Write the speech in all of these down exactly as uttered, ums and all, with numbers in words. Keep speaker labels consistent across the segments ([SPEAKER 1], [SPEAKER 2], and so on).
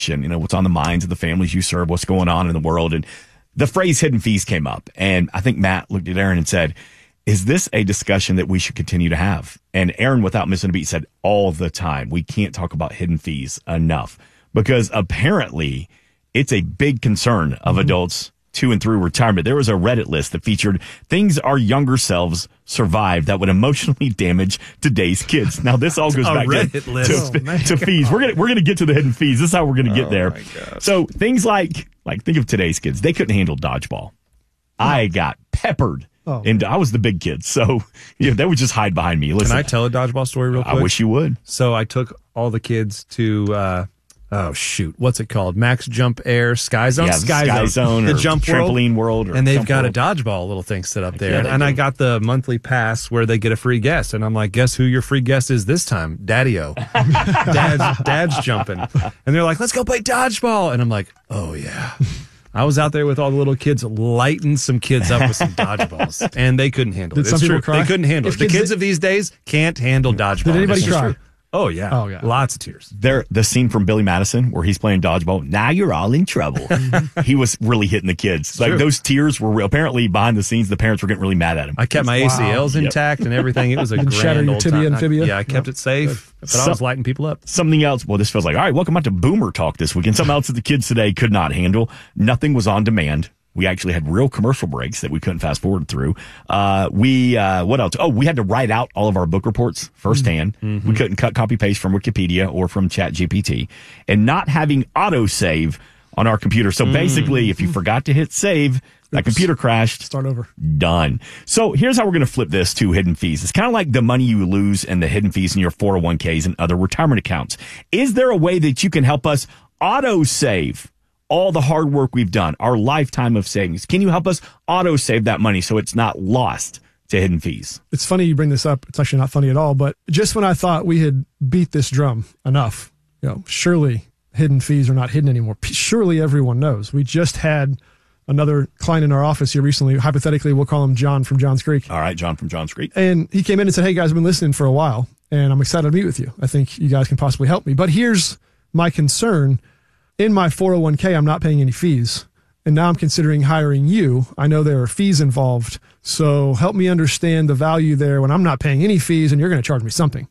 [SPEAKER 1] you know, what's on the minds of the families you serve, what's going on in the world. And the phrase hidden fees came up. And I think Matt looked at Aaron and said, is this a discussion that we should continue to have? And Aaron, without missing a beat, said all the time, we can't talk about hidden fees enough, because apparently it's a big concern of mm-hmm. adults to and through retirement. There was a Reddit list that featured things our younger selves survived that would emotionally damage today's kids. Now, this all goes back to, to, oh, to fees. We're gonna we're gonna get to the hidden fees. This is how we're gonna get oh, there. So things like like think of today's kids. They couldn't handle dodgeball. Oh. I got peppered. Oh. And I was the big kid, so you know, they would just hide behind me. Listen,
[SPEAKER 2] can I tell a dodgeball story real quick?
[SPEAKER 1] I wish you would.
[SPEAKER 2] So I took all the kids to, uh, oh, shoot, what's it called? Max Jump Air Sky Zone?
[SPEAKER 1] Yeah,
[SPEAKER 2] Sky,
[SPEAKER 1] Sky Zone,
[SPEAKER 2] Zone
[SPEAKER 1] the
[SPEAKER 2] or
[SPEAKER 1] jump trampoline world.
[SPEAKER 2] world and they've got world. a dodgeball little thing set up there. Yeah, and I got the monthly pass where they get a free guest. And I'm like, guess who your free guest is this time? Daddy-O. Dad's, Dad's jumping. And they're like, let's go play dodgeball. And I'm like, oh, yeah. I was out there with all the little kids, lighting some kids up with some dodgeballs, and they couldn't handle
[SPEAKER 3] Did
[SPEAKER 2] it.
[SPEAKER 3] Some
[SPEAKER 2] it's
[SPEAKER 3] people
[SPEAKER 2] true.
[SPEAKER 3] Cry?
[SPEAKER 2] They couldn't handle
[SPEAKER 3] if
[SPEAKER 2] it. The
[SPEAKER 3] kids,
[SPEAKER 2] kids of these days can't handle dodgeball.
[SPEAKER 3] Did anybody cry?
[SPEAKER 2] Oh, yeah.
[SPEAKER 3] Oh, yeah.
[SPEAKER 2] Lots of tears.
[SPEAKER 1] There, the scene from Billy Madison where he's playing dodgeball. Now you're all in trouble. He was really hitting the kids. Like, true. Those tears were real. Apparently behind the scenes, the parents were getting really mad at him.
[SPEAKER 2] I kept my wow. A C Ls intact yep. and everything. It was a grand
[SPEAKER 3] shatter your
[SPEAKER 2] old
[SPEAKER 3] tibia
[SPEAKER 2] time.
[SPEAKER 3] and fibia.
[SPEAKER 2] I, yeah, I kept yep. it safe, but Some, I was lighting people up.
[SPEAKER 1] Something else. Well, this feels like, all right, welcome out to Boomer Talk this weekend. Something else that the kids today could not handle. Nothing was on demand. We actually had real commercial breaks that we couldn't fast forward through. Uh, we, uh, what else? Oh, we had to write out all of our book reports firsthand. Mm-hmm. We couldn't cut, copy, paste from Wikipedia or from ChatGPT, and not having autosave on our computer. So mm-hmm. basically, if you forgot to hit save, that Oops. computer crashed.
[SPEAKER 3] Start over.
[SPEAKER 1] Done. So here's how we're going to flip this to hidden fees. It's kind of like the money you lose and the hidden fees in your four oh one k's and other retirement accounts. Is there a way that you can help us autosave all the hard work we've done, our lifetime of savings? Can you help us auto save that money so it's not lost to hidden fees?
[SPEAKER 3] It's funny you bring this up. It's actually not funny at all, but just when I thought we had beat this drum enough, you know, surely hidden fees are not hidden anymore. Surely everyone knows. We just had another client in our office here recently. Hypothetically, we'll call him John from Johns Creek.
[SPEAKER 1] All right, John from Johns Creek.
[SPEAKER 3] And he came in and said, hey guys, I've been listening for a while and I'm excited to meet with you. I think you guys can possibly help me. But here's my concern. In my four oh one k, I'm not paying any fees. And now I'm considering hiring you. I know there are fees involved. So help me understand the value there when I'm not paying any fees and you're going to charge me something.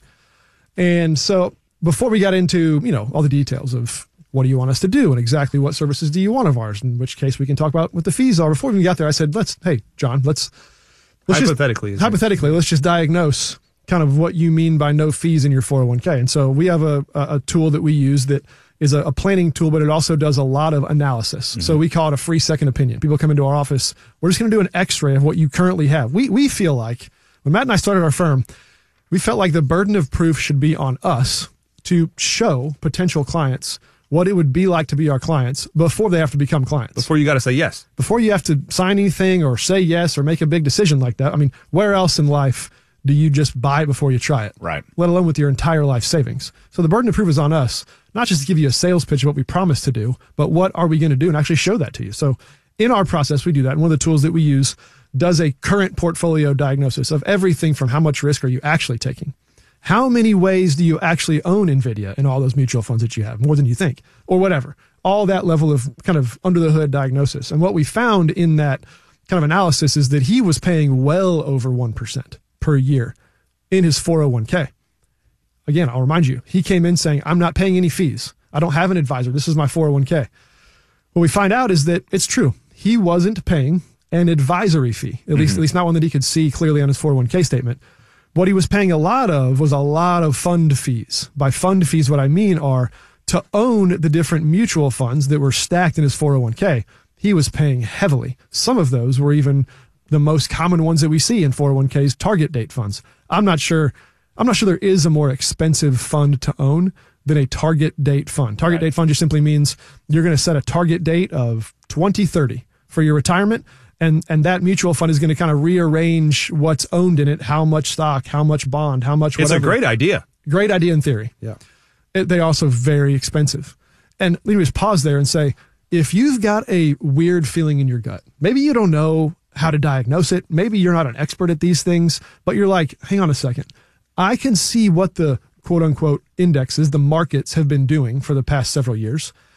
[SPEAKER 3] And so before we got into, you know, all the details of what do you want us to do and exactly what services do you want of ours, in which case we can talk about what the fees are. Before we got there, I said, let's, hey, John, let's, let's
[SPEAKER 2] hypothetically,
[SPEAKER 3] just, hypothetically, let's just diagnose kind of what you mean by no fees in your four oh one k. And so we have a, a tool that we use that is a, a planning tool, but it also does a lot of analysis. Mm-hmm. So we call it a free second opinion. People come into our office. We're just going to do an x-ray of what you currently have. We, we feel like when Matt and I started our firm, we felt like the burden of proof should be on us to show potential clients what it would be like to be our clients before they have to become clients.
[SPEAKER 2] Before you got to say yes.
[SPEAKER 3] Before you have to sign anything or say yes or make a big decision like that. I mean, where else in life do you just buy it before you try it?
[SPEAKER 1] Right.
[SPEAKER 3] Let alone with your entire life savings. So the burden of proof is on us, not just to give you a sales pitch of what we promised to do, but what are we going to do and actually show that to you. So in our process, we do that. And one of the tools that we use does a current portfolio diagnosis of everything from how much risk are you actually taking? How many ways do you actually own NVIDIA in all those mutual funds that you have? More than you think, or whatever. All that level of kind of under the hood diagnosis. And what we found in that kind of analysis is that he was paying well over one percent per year in his four oh one k. Again, I'll remind you, he came in saying, I'm not paying any fees. I don't have an advisor. This is my four oh one k. What we find out is that it's true. He wasn't paying an advisory fee, at least, mm-hmm. at least not one that he could see clearly on his four oh one k statement. What he was paying a lot of was a lot of fund fees. By fund fees, what I mean are to own the different mutual funds that were stacked in his four oh one k. He was paying heavily. Some of those were even the most common ones that we see in four oh one k's, target date funds. I'm not sure, I'm not sure there is a more expensive fund to own than a target date fund. Target right. date fund just simply means you're going to set a target date of twenty thirty for your retirement. And, and that mutual fund is going to kind of rearrange what's owned in it, how much stock, how much bond, how much whatever.
[SPEAKER 2] It's a great idea.
[SPEAKER 3] Great idea in theory.
[SPEAKER 2] Yeah.
[SPEAKER 3] It, they're also very expensive. And let me just pause there and say, if you've got a weird feeling in your gut, maybe you don't know how to diagnose it, maybe you're not an expert at these things, but you're like, hang on a second. I can see what the quote unquote indexes, the markets have been doing for the past several years.